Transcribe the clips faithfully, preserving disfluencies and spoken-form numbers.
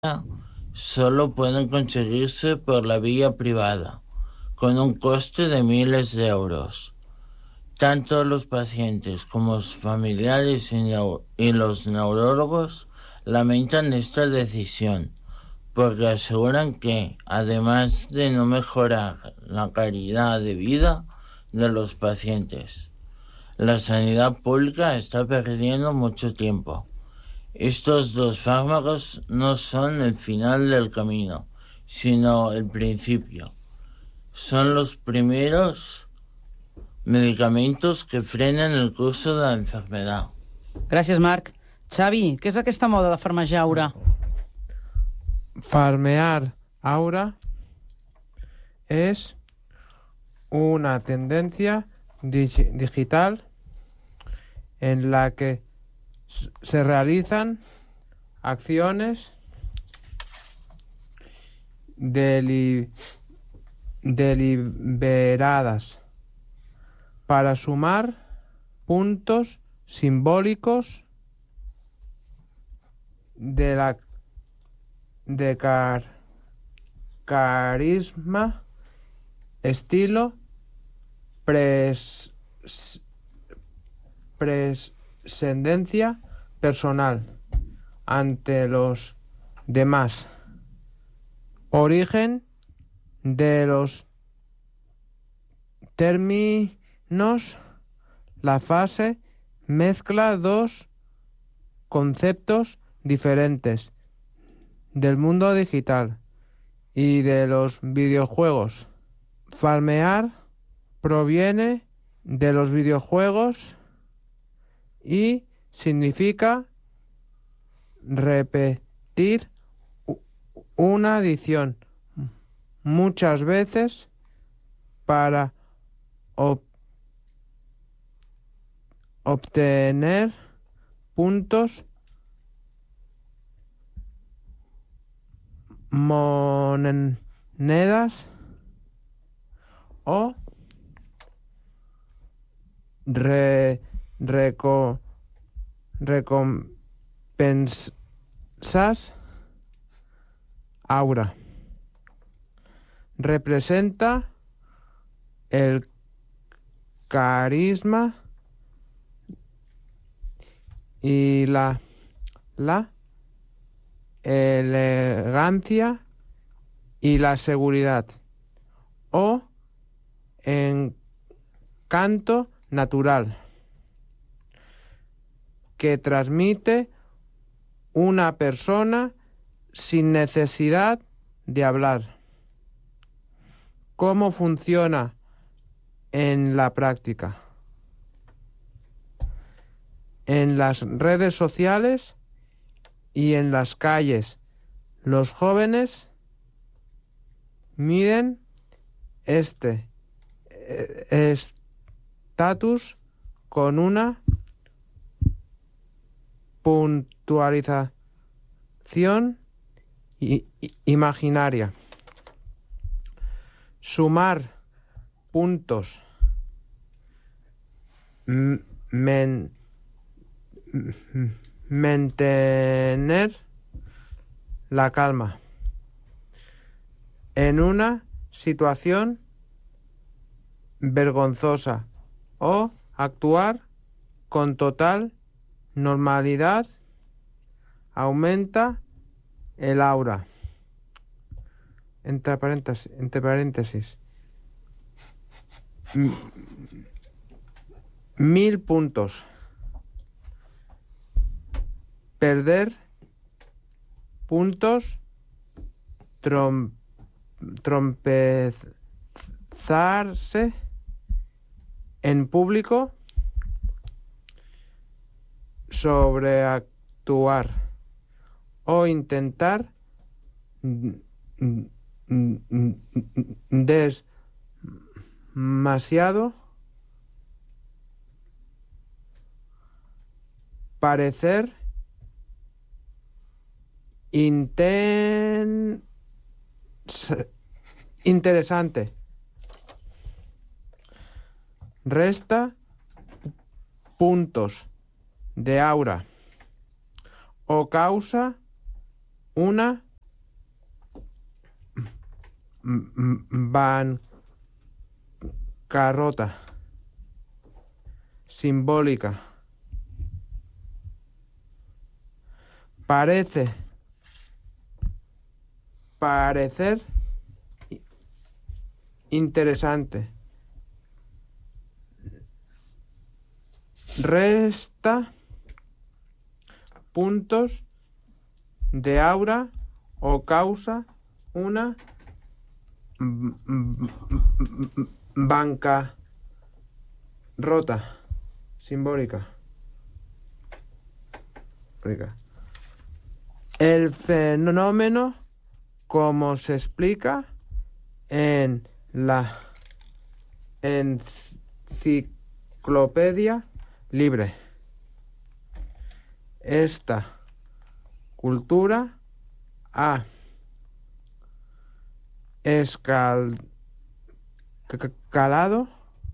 solo pueden conseguirse por la vía privada, con un coste de miles de euros. Tanto los pacientes como sus familiares y, neu- y los neurólogos lamentan esta decisión, porque aseguran que, además de no mejorar la calidad de vida de los pacientes, la sanidad pública está perdiendo mucho tiempo. Estos dos fármacos no son el final del camino, sino el principio. Son los primeros medicamentos que frenen el curso de la enfermedad. Gràcies, Marc. Xavi, què és aquesta moda de farmejar aura? Farmear aura es una tendencia dig- digital en la que s- se realizan acciones deli- deliberadas para sumar puntos simbólicos de la de car- carisma, estilo, pres- presencia personal ante los demás. Origen de los términos. La fase mezcla dos conceptos diferentes del mundo digital y de los videojuegos. Farmear proviene de los videojuegos y significa repetir u- una adición muchas veces para ob- obtener puntos, monedas o re- reco- recompensas aura. Representa el carisma y la, la elegancia y la seguridad o encanto natural que transmite una persona sin necesidad de hablar. ¿Cómo funciona en la práctica? En las redes sociales y en las calles, los jóvenes miden este eh, estatus con una puntualización i- i- imaginaria. Sumar puntos, m- men- m- mantener la calma en una situación vergonzosa o actuar con total normalidad aumenta el aura. Entre paréntesis, entre paréntesis. M- mil puntos. Perder puntos. Trom- trompezarse en público. Sobreactuar o intentar n- n- n- demasiado parecer inten- interesante. Resta puntos de aura o causa una bancarrota simbólica. Parece, parecer interesante. Resta puntos de aura o causa una banca rota simbólica. El fenómeno, como se explica en la enciclopedia libre. Esta cultura ha escalado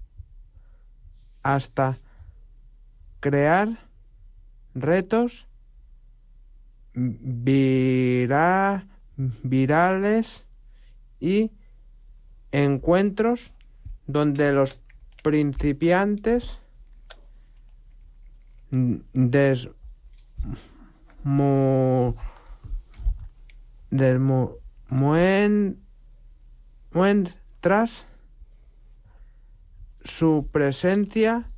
hasta crear retos vira, virales y encuentros donde los principiantes des, mu, del mu, muen, muestras su presencia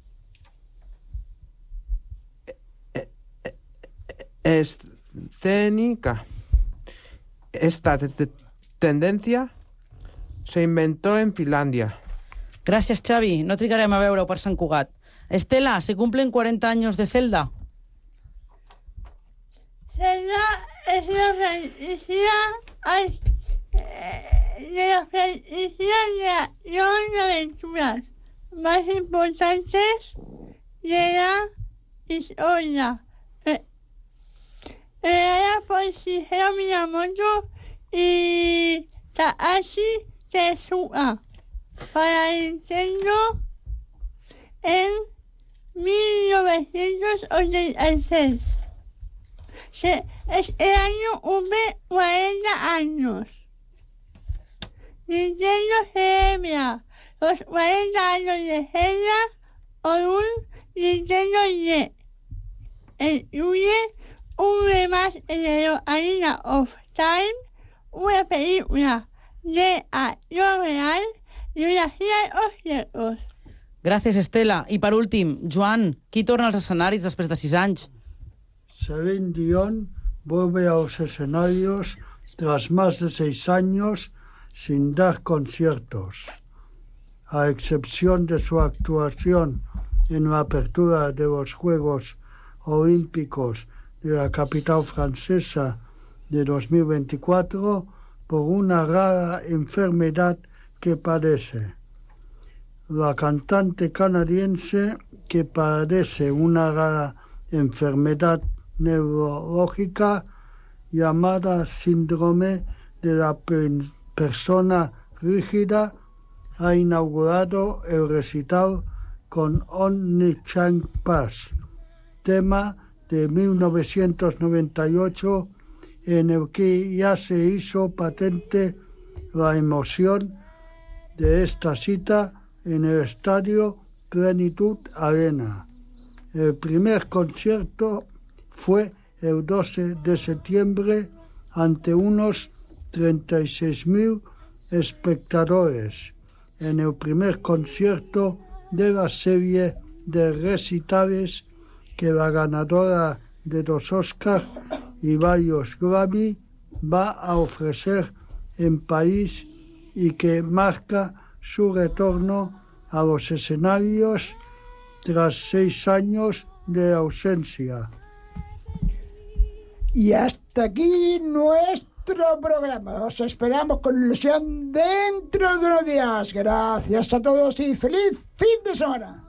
escénica. Esta tendencia se inventó en Finlandia. Gràcies, Xavi. No trigarem a veure-ho per Sant Cugat. Estela, ¿se cumplen cuarenta años de Zelda? Zelda es la franquicia de la franquicia de acción y aventuras más importantes de la historia. Creada por Shigeru Miyamoto y Takashi Tezuka para Nintendo en mil novecientos ochenta y seis. Se, este año cumple cuarenta años. Nintendo celebra los cuarenta años de Zelda con un Nintendo Direct. Incluye un remaster de Ocarina of Time, una película de acción real i una gira de conciertos. Gràcies, Estela. I per últim, Joan, qui torna als escenaris després de sis anys? Celine Dion vuelve a los escenarios tras más de seis años sin dar conciertos. A excepción de su actuación en la apertura de los Juegos Olímpicos de la capital francesa de dos mil veinticuatro, por una rara enfermedad que padece. La cantante canadiense, que padece una rara enfermedad neurológica llamada síndrome de la persona rígida, ha inaugurado el recital con Only Child Pass, tema de mil novecientos noventa y ocho, en el que ya se hizo patente la emoción de esta cita en el estadio Plenitud Arena. El primer concierto fue el doce de septiembre ante unos treinta y seis mil espectadores, en el primer concierto de la serie de recitales que la ganadora de dos Oscars y varios Grammy va a ofrecer en París y que marca su retorno a los escenarios tras seis años de ausencia. Y hasta aquí nuestro programa. Os esperamos con ilusión dentro de unos días. Gracias a todos y feliz fin de semana.